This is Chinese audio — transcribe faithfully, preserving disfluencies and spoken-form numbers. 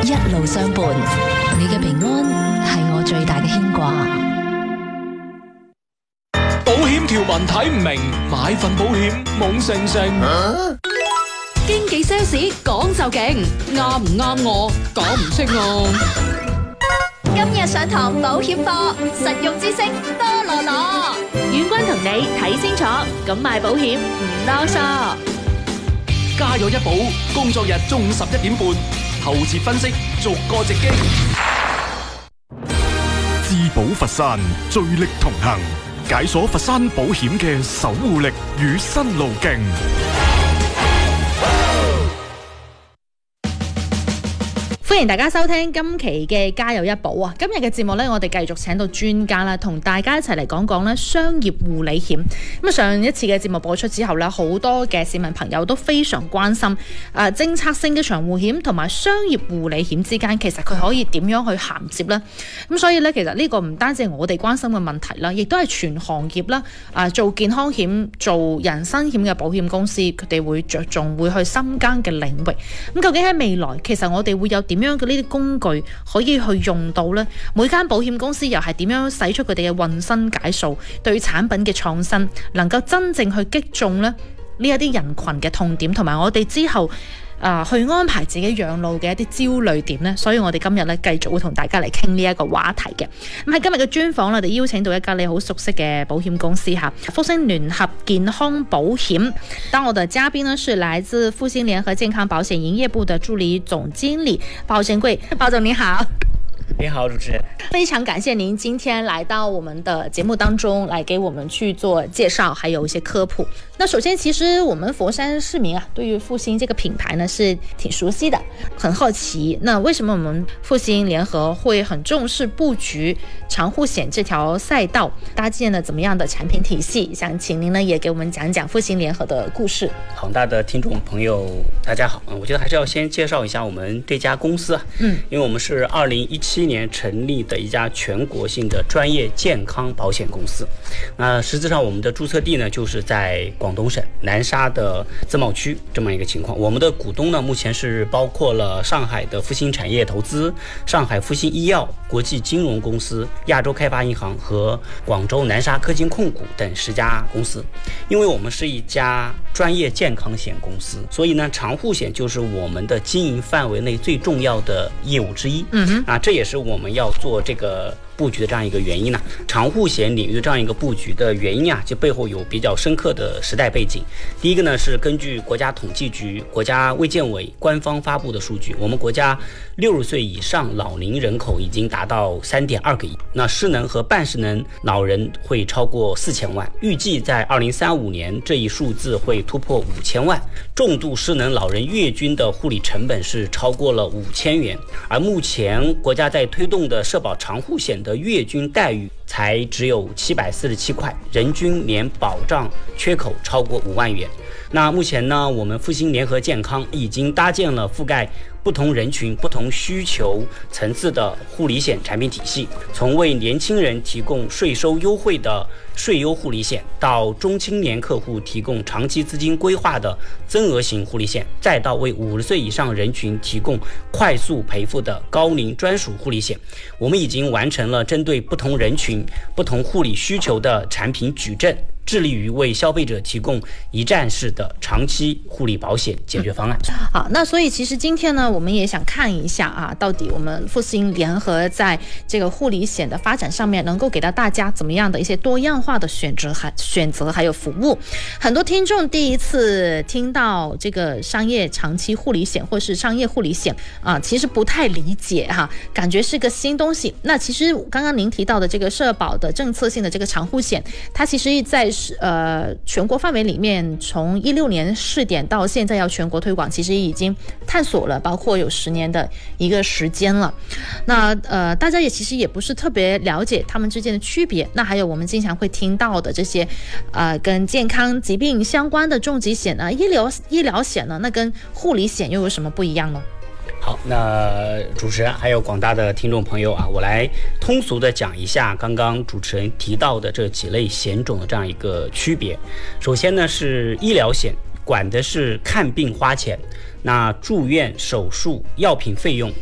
一路相伴，你嘅平安係我最大嘅牽掛。 保險條文睇唔明，買份保險懵成成。啊、 經紀 sales 講就勁，啱唔啱我講唔識我。 今日上堂保險課，實用知識多羅羅。 遠君同你睇清楚，咁買保險唔囉嗦。 加油一保，工作日中午十一點半，透徹分析，逐個直擊。 自保佛山，聚力同行，解鎖佛山保險嘅守護力與新路徑。 歡迎大家收聽今期嘅加油一保啊！今日嘅節目呢，我哋繼續請到專家啦，同大家一齊嚟講講呢商業護理險。咁啊，上一次嘅節目播出之後呢，好多嘅市民朋友都非常關心，誒、呃，政策性嘅長護險同埋商業護理險之間，其實佢可以點樣去銜接呢？咁所以呢，其實呢個唔單止係我哋關心嘅問題啦，亦都係全行業啦，啊、呃，做健康險、做人身險嘅保險公司，佢哋會着重會去深耕嘅領域。咁究竟喺未來，其實我哋會有點樣嘅呢啲工具可以去用到呢？每間保險公司又係點樣使出佢哋嘅渾身解數，對產品嘅創新能夠真正去擊中呢呢一啲人群嘅痛點，同埋我哋之後啊、呃、去安排自己養老嘅一啲焦慮點呢？所以我哋今日咧繼續會同大家嚟傾呢一個話題嘅。咁喺今日嘅專訪，我哋邀請到一家你好熟悉嘅保險公司吓，復星聯合健康保險。當我的嘉賓呢是來自復星聯合健康保險營業部的助理總經理包珍貴。包總你好。 你好，主持人。 非常感謝您今天來到我們的節目當中，來給我們去做介紹，還有一些科普。那首先，其實我們佛山市民啊，對於復星這個品牌呢是挺熟悉的，很好奇。那為什麼我們復星聯合會很重視布局長護險這條賽道，搭建了怎麼樣的產品體系？想請您呢也給我們講講復星聯合的故事。 廣大的聽眾朋友，大家好。我覺得還是要先介紹一下我們這家公司啊，嗯，因為我們是二零一七年成立的一家全國性的專業健康保險公司。那實質上我們的註冊地呢就是在廣東省南沙的自貿區這麼一個情況。我們的股東呢目前是包括了上海的復星產業投資、上海復星醫藥、國際金融公司、亞洲開發銀行和廣州南沙科技控股等十家公司。因為我們是一家專業健康險公司，所以呢長護險就是我們的經營範圍內最重要的業務之一。嗯哼，啊，這也是我們要做這個布局的這樣一個原因呢、啊。長護險領域的這樣一個布局的原因啊，就背後有比較深刻的時代背景。第一個呢是根據國家統計局、國家衛健委官方發布的數據，我們國家六十歲以上老齡人口已經達到三點二個億，那失能和半失能老人會超過四千萬，預計在二零三五年這一數字會突破五千萬。重度失能老人月均的護理成本是超過了五千元，而目前國家在推動的社保長護險的月均待遇才只有七百四十七塊，人均年保障缺口超過五萬元。那目前呢，我們復星聯合健康已經搭建了覆蓋不同人群、不同需求層次的護理險產品體系，從為年輕人提供稅收優惠的稅優護理險，到中青年客戶提供長期資金規劃的增額型護理險，再到為五十歲以上人群提供快速賠付的高齡專屬護理險。我們已經完成了針對不同人群、不同護理需求的產品矩陣，致力於為消費者提供一站式的長期護理保險解決方案。 嗯、好，那所以其實今天呢，我們也想看一下啊，到底我們復星聯合在這個護理險的發展上面，能夠給到大家怎麼樣的一些多樣化的選擇，還選擇還有服務。很多聽眾第一次聽到這個商業長期護理險或是商業護理險啊，其實不太理解哈、啊，感覺是個新東西。那其實剛剛您提到的這個社保的政策性的這個長護險，它其實在呃全國範圍裡面，從一六年試點到現在要全國推廣，其實已經探索了，包括有十年的一個時間了。那呃大家也其實也不是特別了解他們之間的區別。那還有我們經常會聽到的這些呃跟健康疾病相關的重疾險啊、醫療醫療險呢，那跟護理險又有什麼不一樣呢？ 好，那主持人還有廣大的聽眾朋友啊，我來通俗的講一下剛剛主持人提到的這幾類險種的這樣一個區別。首先呢是醫療險，管的是看病花錢，那住院、手術、藥品費用